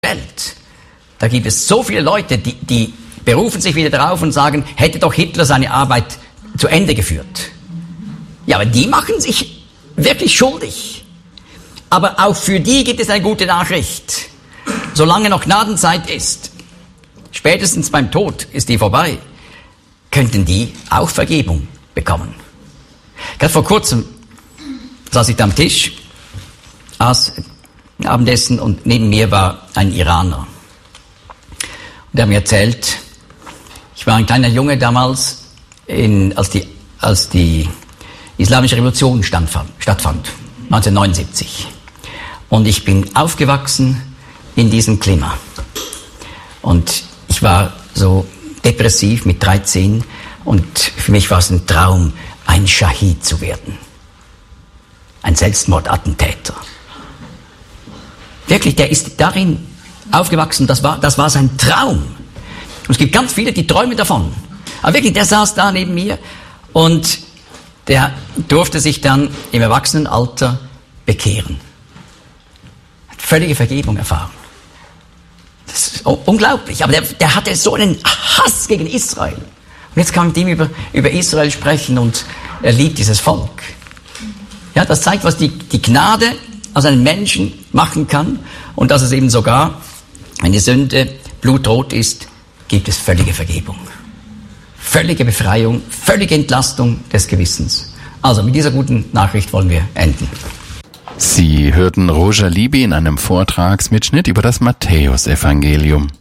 Welt. Da gibt es so viele Leute, die berufen sich wieder darauf und sagen, hätte doch Hitler seine Arbeit zu Ende geführt. Ja, aber die machen sich wirklich schuldig. Aber auch für die gibt es eine gute Nachricht. Solange noch Gnadenzeit ist, spätestens beim Tod ist die vorbei, könnten die auch Vergebung bekommen. Gerade vor kurzem saß ich da am Tisch, aß Abendessen und neben mir war ein Iraner. Und der hat mir erzählt, ich war ein kleiner Junge damals, als die Islamische Revolution stattfand, 1979. Und ich bin aufgewachsen in diesem Klima. Und ich war so depressiv mit 13 und für mich war es ein Traum, ein Schahid zu werden. Ein Selbstmordattentäter. Wirklich, der ist darin aufgewachsen, das war sein Traum. Und es gibt ganz viele, die träumen davon. Aber wirklich, der saß da neben mir und der durfte sich dann im Erwachsenenalter bekehren. Hat völlige Vergebung erfahren. Das ist unglaublich. Aber der hatte so einen Hass gegen Israel. Und jetzt kann man mit ihm über Israel sprechen und er liebt dieses Volk. Ja, das zeigt, was die Gnade aus einem Menschen machen kann und dass es eben sogar, wenn die Sünde blutrot ist, gibt es völlige Vergebung. Völlige Befreiung, völlige Entlastung des Gewissens. Also mit dieser guten Nachricht wollen wir enden. Sie hörten Roger Libby in einem Vortragsmitschnitt über das Matthäusevangelium.